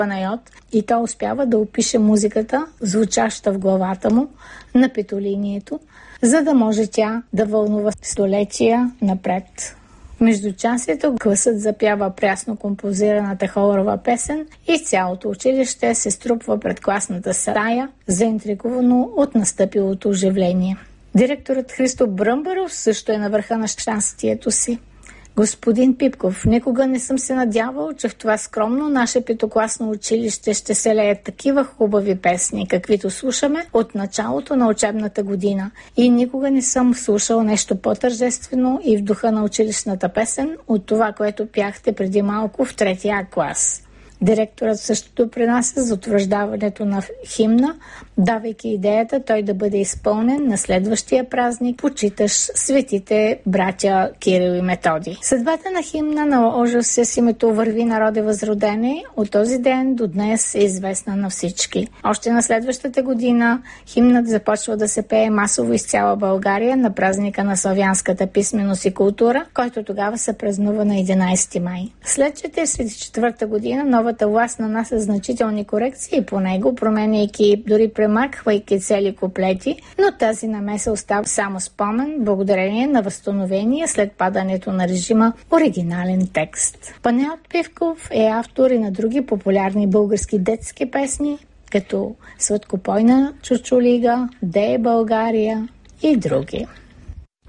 Панайот и той успява да опише музиката, звучаща в главата му, на петолинието, за да може тя да вълнува столетия напред. В междучасието гласът запява прясно композираната хорова песен и цялото училище се струпва пред класната стая, заинтригувано от настъпилото оживление. Директорът Христо Бръмбаров също е на върха на щастието си. Господин Пипков, никога не съм се надявал, че в това скромно наше петокласно училище ще се леят такива хубави песни, каквито слушаме от началото на учебната година. И никога не съм слушал нещо по-тържествено и в духа на училищната песен от това, което пяхте преди малко в 3 клас. Директорът също допринася за утвърждаването на химна, давайки идеята той да бъде изпълнен на следващия празник, почитащ светите братя Кирил и Методий. Съдбата на химна наложи се с името "Върви, народе, възродене", от този ден до днес е известна на всички. Още на следващата година химнът започва да се пее масово из цяла България на празника на славянската писменост и култура, който тогава се празнува на 11 май. След 1944 година новата власт нанася значителни корекции по него, променяйки, дори премахвайки цели куплети, но тази намеса остава само спомен, благодарение на възстановения след падането на режима оригинален текст. Панайот Пивков е автор и на други популярни български детски песни, като "Сладкопойна чучулига", "Де е България" и други.